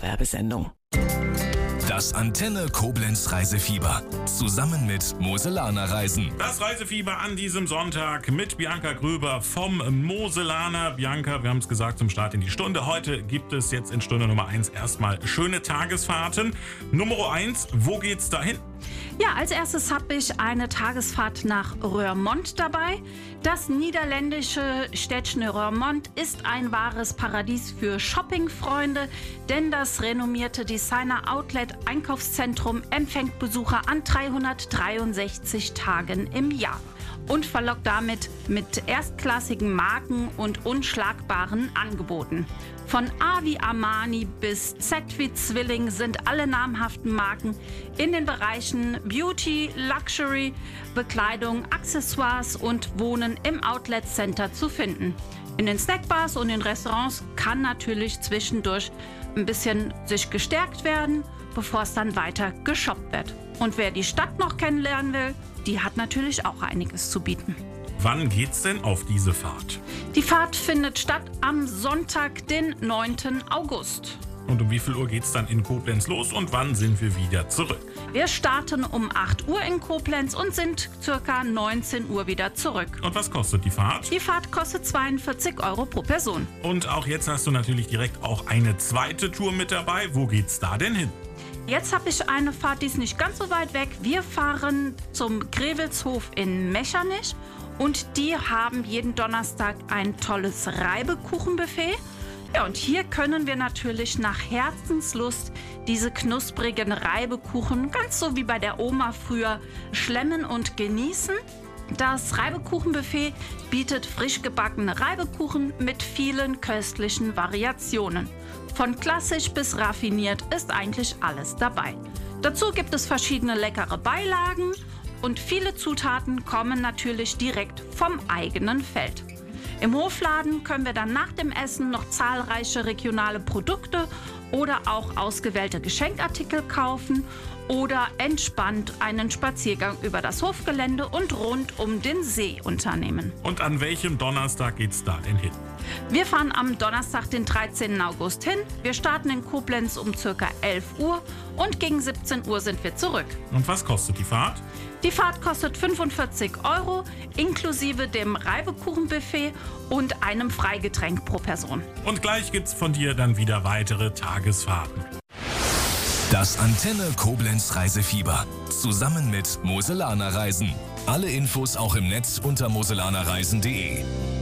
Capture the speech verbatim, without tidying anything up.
Werbesendung. Das Antenne Koblenz Reisefieber. Zusammen mit Moselaner Reisen. Das Reisefieber an diesem Sonntag mit Bianca Gröber vom Moselaner. Bianca, wir haben es gesagt, zum Start in die Stunde. Heute gibt es jetzt in Stunde Nummer eins erstmal schöne Tagesfahrten. Nummer eins, wo geht's dahin? Ja, als erstes habe ich eine Tagesfahrt nach Roermond dabei. Das niederländische Städtchen Roermond ist ein wahres Paradies für Shoppingfreunde, denn das renommierte Designer-Outlet-Einkaufszentrum empfängt Besucher an dreihundertdreiundsechzig Tagen im Jahr und verlockt damit mit erstklassigen Marken und unschlagbaren Angeboten. Von A wie Armani bis Z wie Zwilling sind alle namhaften Marken in den Bereichen Beauty, Luxury, Bekleidung, Accessoires und Wohnen im Outlet Center zu finden. In den Snackbars und in Restaurants kann natürlich zwischendurch ein bisschen sich gestärkt werden, bevor es dann weiter geshoppt wird. Und wer die Stadt noch kennenlernen will, die hat natürlich auch einiges zu bieten. Wann geht's denn auf diese Fahrt? Die Fahrt findet statt am Sonntag, den neunten August. Und um wie viel Uhr geht's dann in Koblenz los und wann sind wir wieder zurück? Wir starten um acht Uhr in Koblenz und sind ca. neunzehn Uhr wieder zurück. Und was kostet die Fahrt? Die Fahrt kostet zweiundvierzig Euro pro Person. Und auch jetzt hast du natürlich direkt auch eine zweite Tour mit dabei. Wo geht's da denn hin? Jetzt habe ich eine Fahrt, die ist nicht ganz so weit weg. Wir fahren zum Grevelshof in Mechernich und die haben jeden Donnerstag ein tolles Reibekuchenbuffet. Ja, und hier können wir natürlich nach Herzenslust diese knusprigen Reibekuchen, ganz so wie bei der Oma früher, schlemmen und genießen. Das Reibekuchenbuffet bietet frisch gebackene Reibekuchen mit vielen köstlichen Variationen. Von klassisch bis raffiniert ist eigentlich alles dabei. Dazu gibt es verschiedene leckere Beilagen und viele Zutaten kommen natürlich direkt vom eigenen Feld. Im Hofladen können wir dann nach dem Essen noch zahlreiche regionale Produkte oder auch ausgewählte Geschenkartikel kaufen oder entspannt einen Spaziergang über das Hofgelände und rund um den See unternehmen. Und an welchem Donnerstag geht's da denn hin? Wir fahren am Donnerstag, den dreizehnten August hin. Wir starten in Koblenz um ca. elf Uhr und gegen siebzehn Uhr sind wir zurück. Und was kostet die Fahrt? Die Fahrt kostet fünfundvierzig Euro inklusive dem Reibekuchenbuffet und einem Freigetränk pro Person. Und gleich gibt's von dir dann wieder weitere Tagesfahrten. Das Antenne Koblenz Reisefieber. Zusammen mit Moselaner Reisen. Alle Infos auch im Netz unter moselanerreisen punkt de.